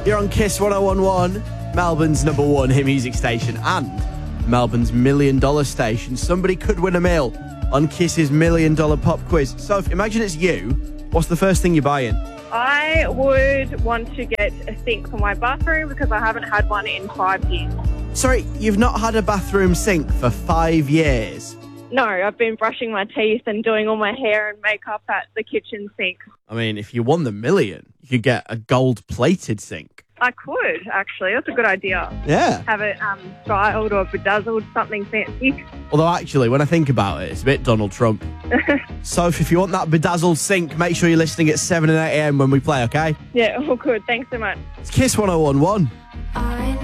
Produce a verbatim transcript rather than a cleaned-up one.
You're on Kiss one oh one one, Melbourne's number one hit music station and Melbourne's million dollar station. Somebody could win a mil on Kiss's million dollar pop quiz. So if, imagine it's you. What's the first thing you're buying? I would want to get a sink for my bathroom because I haven't had one in five years. Sorry, you've not had a bathroom sink for five years? No, I've been brushing my teeth and doing all my hair and makeup at the kitchen sink. I mean, if you won the million, you could get a gold-plated sink. I could, actually. That's a good idea. Yeah. Have it um, styled or bedazzled, something fancy. Although, actually, when I think about it, it's a bit Donald Trump. So if you want that bedazzled sink, make sure you're listening at seven and eight a.m. when we play, okay? Yeah, all good. Thanks so much. It's Kiss one oh one one.